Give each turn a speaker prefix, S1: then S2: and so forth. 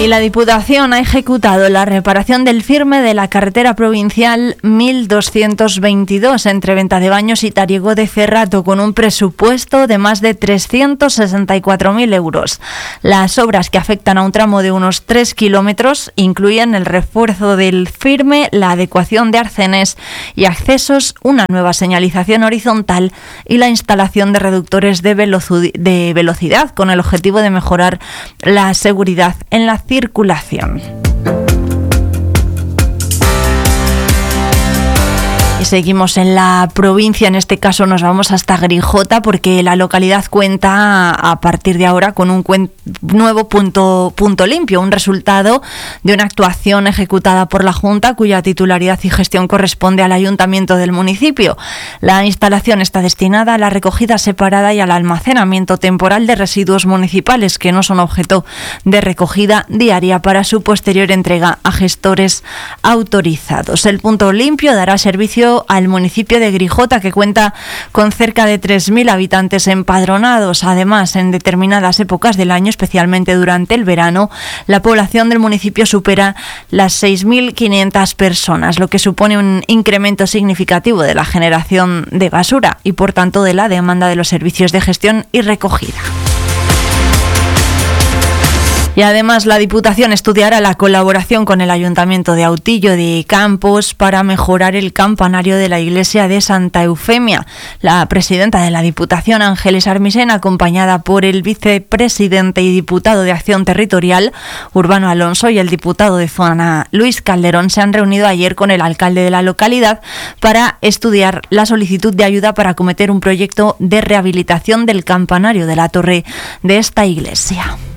S1: Y la Diputación ha ejecutado la reparación del firme de la carretera provincial 1222 entre Ventadebaños y Tariego de Cerrato, con un presupuesto de más de 364.000 euros. Las obras, que afectan a un tramo de unos 3 kilómetros, incluyen el refuerzo del firme, la adecuación de arcenes y accesos, una nueva señalización horizontal y la instalación de reductores de velocidad, con el objetivo de mejorar la seguridad en la circulación. Y seguimos en la provincia, en este caso nos vamos hasta Grijota, porque la localidad cuenta a partir de ahora con un nuevo punto limpio, un resultado de una actuación ejecutada por la Junta, cuya titularidad y gestión corresponde al ayuntamiento del municipio. La instalación está destinada a la recogida separada y al almacenamiento temporal de residuos municipales que no son objeto de recogida diaria, para su posterior entrega a gestores autorizados. El punto limpio dará servicio al municipio de Grijota, que cuenta con cerca de 3.000 habitantes empadronados. Además, en determinadas épocas del año, especialmente durante el verano, la población del municipio supera las 6.500 personas, lo que supone un incremento significativo de la generación de basura y, por tanto, de la demanda de los servicios de gestión y recogida. Y además la Diputación estudiará la colaboración con el Ayuntamiento de Autillo de Campos para mejorar el campanario de la iglesia de Santa Eufemia. La presidenta de la Diputación, Ángeles Armisen, acompañada por el vicepresidente y diputado de Acción Territorial, Urbano Alonso, y el diputado de Zona, Luis Calderón, se han reunido ayer con el alcalde de la localidad para estudiar la solicitud de ayuda para acometer un proyecto de rehabilitación del campanario de la torre de esta iglesia.